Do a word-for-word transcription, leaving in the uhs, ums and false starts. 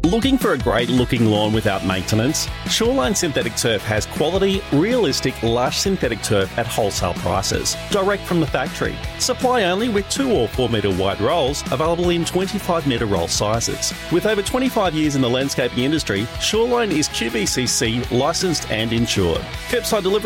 Looking for a great looking lawn without maintenance? Shoreline Synthetic Turf has quality, realistic, lush synthetic turf at wholesale prices, direct from the factory. Supply only with two or four metre wide rolls, available in twenty-five metre roll sizes. With over twenty-five years in the landscaping industry, Shoreline is Q V C C licensed and insured. Curbside delivery